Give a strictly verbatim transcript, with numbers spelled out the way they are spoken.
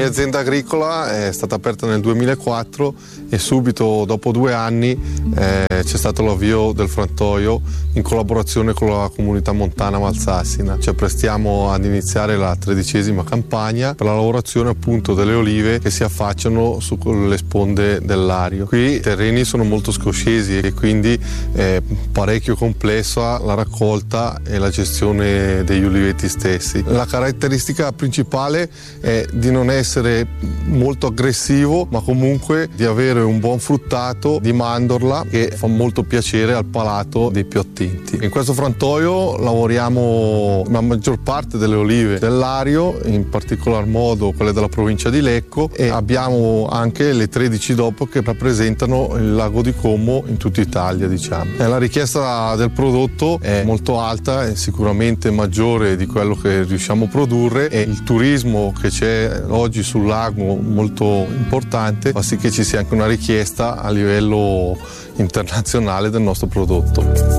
azienda agricola è stata aperta nel duemilaquattro e subito dopo due anni eh, c'è stato l'avvio del frantoio in collaborazione con la comunità montana Valsassina. Ci apprestiamo ad iniziare la tredicesima campagna per la lavorazione appunto delle olive che si affacciano sulle sponde del Lario. Qui i terreni sono molto scoscesi e quindi è parecchio complessa la raccolta e la gestione degli uliveti stessi. La caratteristica principale è di non essere molto aggressivo, ma comunque di avere un buon fruttato di mandorla che fa molto piacere al palato dei più attenti. In questo frantoio lavoriamo la maggior parte delle olive del Lario, in particolar modo quelle della provincia di Lecco, e abbiamo anche le tredici dopo che rappresentano il lago di Como in tutta Italia, diciamo. La richiesta del prodotto è molto alta e sicuramente maggiore di quello che riusciamo a produrre, e il turismo che c'è oggi sul lago molto importante fa sì che ci sia anche una richiesta a livello internazionale del nostro prodotto.